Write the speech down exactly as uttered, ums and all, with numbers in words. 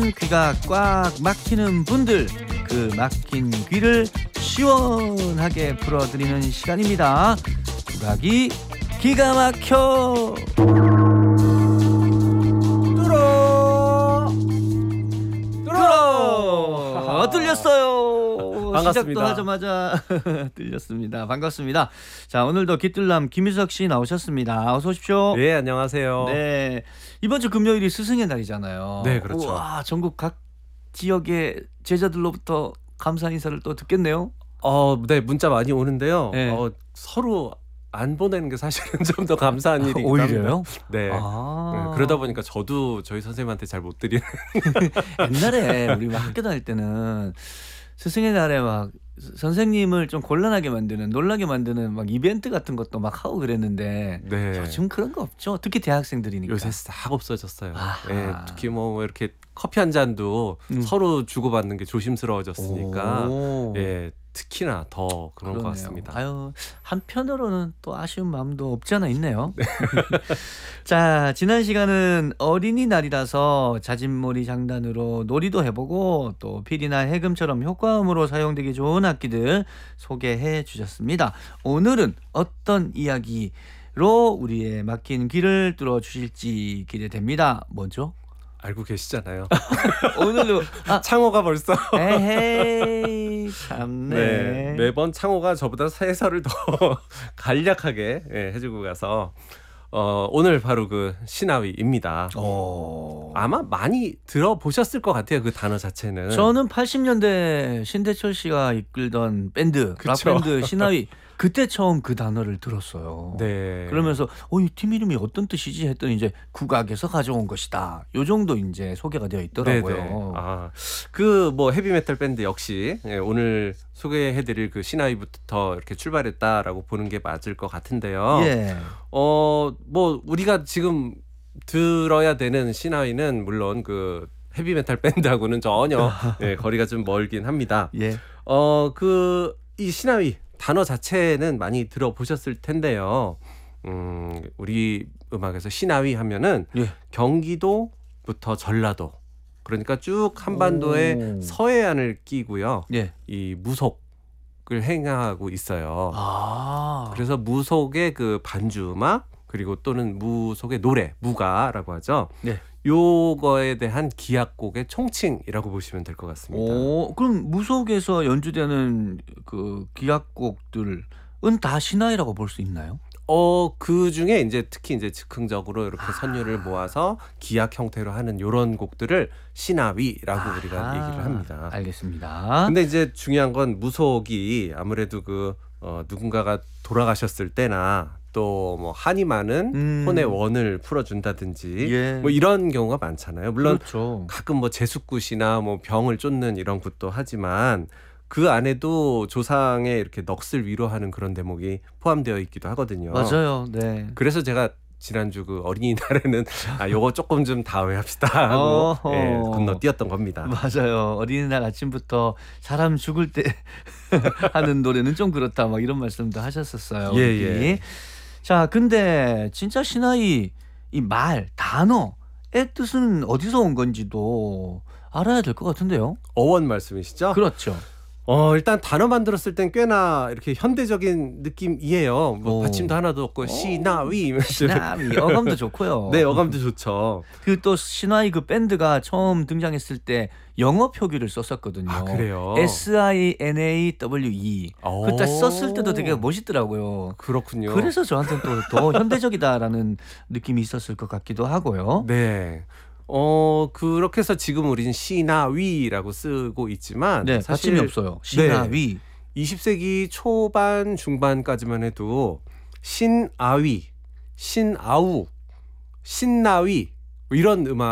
요즘 귀가 꽉 막히는 분들, 그 막힌 귀를 시원하게 풀어드리는 시간입니다. 국악이 기가 막혀 뚫어 뚫어 뚫렸어요. 반갑습니다. 시작도 하자마자 뚫렸습니다. 반갑습니다. 자, 오늘도 깃들남 김유석 씨 나오셨습니다. 어서 오십시오. 네, 안녕하세요. 네, 이번 주 금요일이 스승의 날이잖아요. 네, 그렇죠. 와, 전국 각 지역의 제자들로부터 감사 인사를 또 듣겠네요. 어, 네, 문자 많이 오는데요. 네. 어, 서로 안 보내는 게 사실은 좀 더 감사한 일이기도 오히려요? 합니다. 네. 아. 네, 그러다 보니까 저도 저희 선생님한테 잘 못 드리는. 옛날에 우리 막 학교 다닐 때는 스승의 날에 막 선생님을 좀 곤란하게 만드는, 놀라게 만드는 막 이벤트 같은 것도 막 하고 그랬는데 네. 요즘 그런 거 없죠. 특히 대학생들이니까. 요새 싹 없어졌어요. 아하. 네, 특히 뭐 이렇게 커피 한 잔도 음. 서로 주고받는 게 조심스러워졌으니까 오. 예, 특히나 더 그런 것 그러네요. 같습니다. 아유, 한편으로는 또 아쉬운 마음도 없지 않아 있네요. 자, 지난 시간은 어린이날이라서 자진몰이 장단으로 놀이도 해보고 또 필이나 해금처럼 효과음으로 사용되기 좋은 악기들 소개해 주셨습니다. 오늘은 어떤 이야기로 우리의 막힌 귀를 뚫어주실지 기대됩니다. 뭐죠? 알고 계시잖아요. 오늘도 아, 창호가 벌써 에헤이 참네. 네, 매번 창호가 저보다 해설을 더 간략하게 예, 해주고 가서 어, 오늘 바로 그 시나위입니다. 어... 아마 많이 들어보셨을 것 같아요. 그 단어 자체는. 저는 팔십 년대 신대철 씨가 이끌던 밴드, 그쵸. 락밴드 시나위, 그때 처음 그 단어를 들었어요. 네. 그러면서 어, 이 팀 이름이 어떤 뜻이지 했더니 이제 국악에서 가져온 것이다. 요 정도 이제 소개가 되어 있더라고요. 네네. 아, 그 뭐 헤비메탈 밴드 역시 예, 오늘 소개해드릴 그 시나위부터 이렇게 출발했다라고 보는 게 맞을 것 같은데요. 예. 어, 뭐 우리가 지금 들어야 되는 시나위는 물론 그 헤비메탈 밴드하고는 전혀 예, 거리가 좀 멀긴 합니다. 예. 어, 그 이 시나위 단어 자체는 많이 들어보셨을 텐데요. 음, 우리 음악에서 시나위 하면은 예. 경기도부터 전라도, 그러니까 쭉 한반도의 오. 서해안을 끼고요. 예. 이 무속을 행하고 있어요. 아. 그래서 무속의 그 반주 음악, 그리고 또는 무속의 노래, 무가라고 하죠. 네. 요거에 대한 기악곡의 총칭이라고 보시면 될 것 같습니다. 오, 그럼 무속에서 연주되는 그 기악곡들은 다 시나위라고 볼 수 있나요? 어, 그 중에 이제 특히 이제 즉흥적으로 이렇게 선율을 모아서 기악 형태로 하는 요런 곡들을 시나위라고 우리가 아하. 얘기를 합니다. 알겠습니다. 근데 이제 중요한 건 무속이 아무래도 그 어, 누군가가 돌아가셨을 때나 또 뭐 한이 많은 음. 혼의 원을 풀어준다든지 예. 뭐 이런 경우가 많잖아요. 물론 그렇죠. 가끔 뭐 제숫굿이나 뭐 병을 쫓는 이런 굿도 하지만 그 안에도 조상의 이렇게 넋을 위로하는 그런 대목이 포함되어 있기도 하거든요. 맞아요. 네. 그래서 제가 지난주 그 어린이날에는 아 요거 조금 좀 다음에 합시다 하고 어허. 예, 건너뛰었던 겁니다. 맞아요. 어린이날 아침부터 사람 죽을 때 하는 노래는 좀 그렇다, 막 이런 말씀도 하셨었어요. 예, 우리. 예. 자, 근데 진짜 시나위 이 말, 단어의 뜻은 어디서 온 건지도 알아야 될 것 같은데요. 어원 말씀이시죠? 그렇죠. 어, 일단 단어만 들었을 땐 꽤나 이렇게 현대적인 느낌이에요. 뭐 오. 받침도 하나도 없고 시나위. 시나위 어감도 좋고요. 네, 어감도 좋죠. 그 또 시나위 그 밴드가 처음 등장했을 때 영어 표기를 썼었거든요. 아, 그래요? 에스 아이 엔 에이 더블유 이. 오. 그때 썼을 때도 되게 멋있더라고요. 그렇군요. 그래서 저한테는 또 더 현대적이다라는 느낌이 있었을 것 같기도 하고요. 네. 어, 그렇게 해서 지금 우리는 시나위라고 쓰고 있지만 네, 사실 받침이 없어요. 시나위. 이십 세기 초반 중반까지만 해도 신아위, 신아우, 신나위 뭐 이런 음악